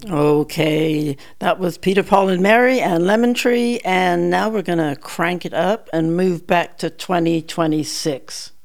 Okay, that was Peter, Paul, and Mary and Lemon Tree, and now we're going to crank it up and move back to 2026.